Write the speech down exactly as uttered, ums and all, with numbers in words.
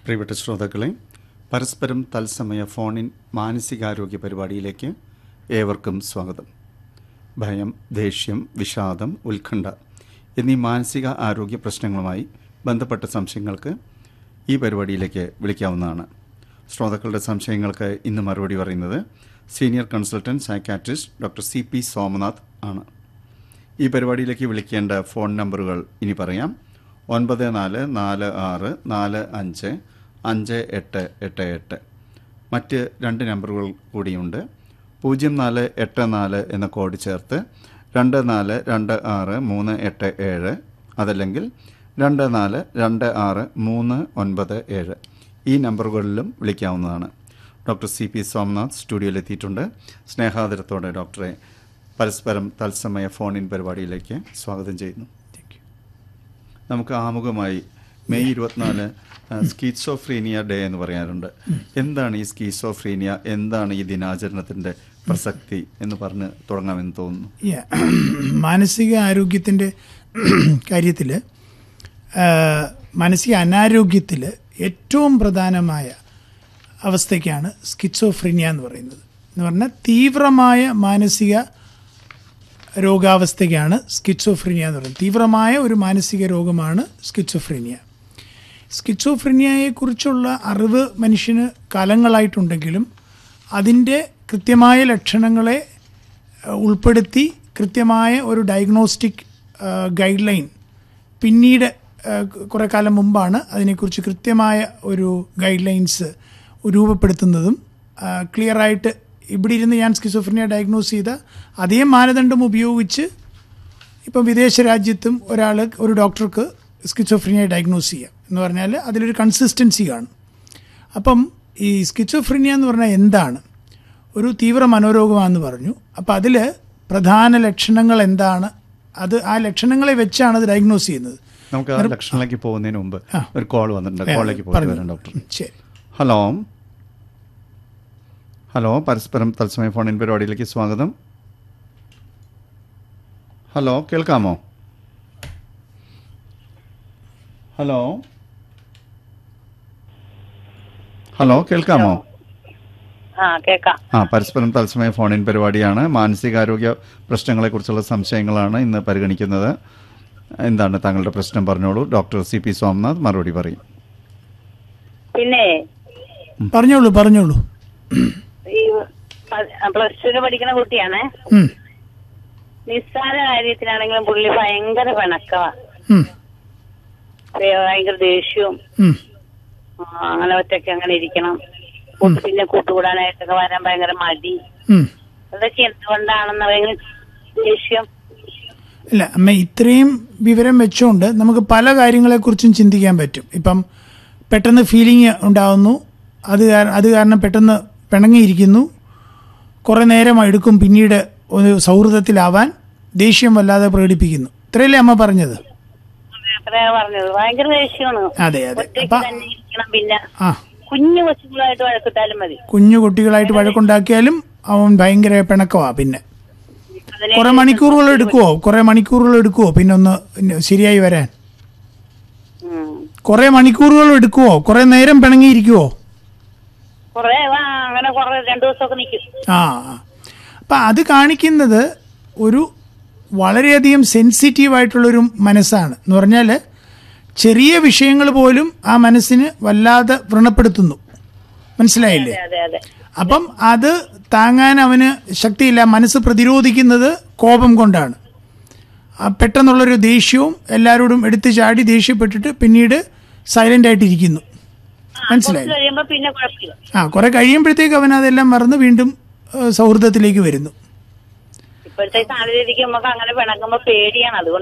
പ്രിയപ്പെട്ട ശ്രോതാക്കളെ, പരസ്പരം തത്സമയ ഫോണിൻ മാനസികാരോഗ്യ പരിപാടിയിലേക്ക് ഏവർക്കും സ്വാഗതം. ഭയം, ദേഷ്യം, വിഷാദം, ഉത്കണ്ഠ എന്നീ മാനസിക ആരോഗ്യ പ്രശ്നങ്ങളുമായി ബന്ധപ്പെട്ട സംശയങ്ങൾക്ക് ഈ പരിപാടിയിലേക്ക് വിളിക്കാവുന്നതാണ്. ശ്രോതാക്കളുടെ സംശയങ്ങൾക്ക് ഇന്ന് മറുപടി പറയുന്നത് senior consultant psychiatrist doctor C P Somnath ആണ്. ഈ പരിപാടിയിലേക്ക് വിളിക്കേണ്ട ഫോൺ നമ്പറുകൾ ഇനി പറയാം. ഒൻപത് നാല് നാല് ആറ് നാല് അഞ്ച് അഞ്ച് എട്ട് എട്ട് എട്ട്. മറ്റ് രണ്ട് നമ്പറുകൾ കൂടിയുണ്ട്. പൂജ്യം നാല് എട്ട് നാല് എന്ന കോഡ് ചേർത്ത് രണ്ട് നാല് രണ്ട് ആറ് മൂന്ന് എട്ട് ഏഴ്, അതല്ലെങ്കിൽ രണ്ട് നാല് രണ്ട് ആറ് മൂന്ന് ഒൻപത് ഏഴ്. ഈ നമ്പറുകളിലും വിളിക്കാവുന്നതാണ്. Doctor C P Somnath സ്റ്റുഡിയോയിലെത്തിയിട്ടുണ്ട്. സ്നേഹാദരത്തോടെ ഡോക്ടറെ പരസ്പരം തത്സമയ ഫോണിൻ പരിപാടിയിലേക്ക് സ്വാഗതം ചെയ്യുന്നു. നമുക്ക് ആമുഖമായി മെയ് ഇരുപത്തിനാല് സ്കീസോഫ്രീനിയ ഡേ എന്ന് പറയാറുണ്ട്. എന്താണ് ഈ സ്കീസോഫ്രീനിയ, എന്താണ് ഈ ദിനാചരണത്തിൻ്റെ പ്രസക്തി എന്ന് പറഞ്ഞ് തുടങ്ങാമെന്ന് തോന്നുന്നു. മാനസിക ആരോഗ്യത്തിൻ്റെ കാര്യത്തിൽ, മാനസിക അനാരോഗ്യത്തിൽ ഏറ്റവും പ്രധാനമായ അവസ്ഥയ്ക്കാണ് സ്കിസോഫ്രീനിയ എന്ന് പറയുന്നത്. എന്ന് പറഞ്ഞാൽ തീവ്രമായ മാനസിക രോഗാവസ്ഥയ്ക്കാണ് സ്കിസോഫ്രീനിയ എന്ന് പറയുന്നത്. തീവ്രമായ ഒരു മാനസിക രോഗമാണ് സ്കിസോഫ്രീനിയ. സ്കിസോഫ്രീനിയയെക്കുറിച്ചുള്ള അറിവ് മനുഷ്യന് കാലങ്ങളായിട്ടുണ്ടെങ്കിലും അതിൻ്റെ കൃത്യമായ ലക്ഷണങ്ങളെ ഉൾപ്പെടുത്തി കൃത്യമായ ഒരു ഡയഗ്നോസ്റ്റിക് ഗൈഡ് ലൈൻ പിന്നീട് കുറേ കാലം മുമ്പാണ് അതിനെക്കുറിച്ച് കൃത്യമായ ഒരു ഗൈഡ് ലൈൻസ് രൂപപ്പെടുത്തുന്നതും. ക്ലിയറായിട്ട് ഇവിടെ ഇരുന്ന് ഞാൻ സ്കിസോഫ്രീനിയ ഡയഗ്നോസ് ചെയ്ത അതേ മാനദണ്ഡം ഉപയോഗിച്ച് ഇപ്പം വിദേശ രാജ്യത്തും ഒരാൾ ഒരു ഡോക്ടർക്ക് സ്കിസോഫ്രീനിയ ഡയഗ്നോസ് ചെയ്യാം എന്ന് പറഞ്ഞാൽ അതിലൊരു കൺസിസ്റ്റൻസി കാണും. അപ്പം ഈ സ്കിസോഫ്രീനിയ എന്ന് പറഞ്ഞാൽ എന്താണ്? ഒരു തീവ്ര മനോരോഗമാണെന്ന് പറഞ്ഞു. അപ്പം അതിൽ പ്രധാന ലക്ഷണങ്ങൾ എന്താണ്? അത് ആ ലക്ഷണങ്ങളെ വെച്ചാണ് അത് ഡയഗ്നോസ് ചെയ്യുന്നത്. നമുക്ക് ആ ലക്ഷണങ്ങളിലേക്ക് പോകുന്നതിന് മുമ്പ് ഒരു കോൾ വന്നിട്ടുണ്ട്. കോളിലേക്ക് പോകാം ഡോക്ടർ. ശരി. ഹലോ ഹലോ പരസ്പരം തത്സമയ ഫോണിൻ പരിപാടിയിലേക്ക് സ്വാഗതം. ഹലോ, കേൾക്കാമോ? ഹലോ ഹലോ കേൾക്കാമോ? ആ പരസ്പരം തത്സമയ ഫോണിൻ പരിപാടിയാണ്. മാനസികാരോഗ്യ പ്രശ്നങ്ങളെ കുറിച്ചുള്ള സംശയങ്ങളാണ് ഇന്ന് പരിഗണിക്കുന്നത്. എന്താണ് താങ്കളുടെ പ്രശ്നം? പറഞ്ഞോളൂ. ഡോക്ടർ സി പി സോമനാഥ് മറുപടി പറയും. പിന്നെ പറഞ്ഞോളൂ പറഞ്ഞോളൂ ഈ പ്ലസ് ടുന് പഠിക്കുന്ന കുട്ടിയാണ്. നിസ്സാര കാര്യത്തിനാണെങ്കിലും പുള്ളി ഭയങ്കര പിണക്കവാ, ഭയങ്കര ദേഷ്യവും, അങ്ങനെ ഒറ്റയ്ക്ക് അങ്ങനെ ഇരിക്കണം. പിന്നെ കൂട്ടുകൂടാനായിട്ടൊക്കെ വരാൻ ഭയങ്കര മടി. അതൊക്കെ എന്തുകൊണ്ടാണെന്ന് ഭയങ്കര ദേഷ്യം. അല്ല അമ്മ, ഇത്രയും വിവരം വെച്ചുകൊണ്ട് നമുക്ക് പല കാര്യങ്ങളെക്കുറിച്ചും ചിന്തിക്കാൻ പറ്റും. ഇപ്പം പെട്ടെന്ന് ഫീലിംഗ് ഉണ്ടാകുന്നു, അത് അത് കാരണം പെട്ടെന്ന് പിണങ്ങിയിരിക്കുന്നു, കുറേ നേരം എടുക്കും പിന്നീട് ഒരു സൗഹൃദത്തിലാവാൻ, ദേഷ്യം വല്ലാതെ പ്രകടിപ്പിക്കുന്നു. ഇത്രയല്ലേ അമ്മ പറഞ്ഞത്? ഭയങ്കര ദേഷ്യമാണ്. അതെ അതെ. പിന്നെ കുഞ്ഞു കൊച്ചുകളായിട്ട് വഴക്കിട്ടാലും മതി. കുഞ്ഞു കുട്ടികളായിട്ട് വഴക്കുണ്ടാക്കിയാലും അവൻ ഭയങ്കര പിണക്കവാ. പിന്നെ കുറെ മണിക്കൂറുകൾ എടുക്കുവോ കുറെ മണിക്കൂറുകൾ എടുക്കുവോ പിന്നെ ഒന്ന് ശരിയായി വരാൻ? കുറെ മണിക്കൂറുകൾ എടുക്കുവോ? കുറെ നേരം പിണങ്ങിയിരിക്കുവോ? ആ അപ്പം അത് കാണിക്കുന്നത് ഒരു വളരെയധികം സെൻസിറ്റീവായിട്ടുള്ളൊരു മനസ്സാണ്. എന്ന് പറഞ്ഞാൽ ചെറിയ വിഷയങ്ങൾ പോലും ആ മനസ്സിന് വല്ലാതെ വ്രണപ്പെടുത്തുന്നു. മനസ്സിലായില്ലേ? അപ്പം അത് താങ്ങാൻ അവന് ശക്തിയില്ല. മനസ്സ് പ്രതിരോധിക്കുന്നത് കോപം കൊണ്ടാണ്. പെട്ടെന്നുള്ളൊരു ദേഷ്യവും എല്ലാവരോടും എടുത്തു ചാടി ദേഷ്യപ്പെട്ടിട്ട് പിന്നീട് സൈലന്റ് ആയിട്ടിരിക്കുന്നു. മനസ്സിലായി? ആ കുറെ കഴിയുമ്പോഴത്തേക്ക് അവൻ അതെല്ലാം മറന്ന് വീണ്ടും സൗഹൃദത്തിലേക്ക് വരുന്നു. ഇപ്പോഴത്തെ സാഹചര്യത്തിലേക്ക് നമുക്ക് അങ്ങനെ പിണക്കുമ്പോ പേടിയാണ്. അതുകൊണ്ട്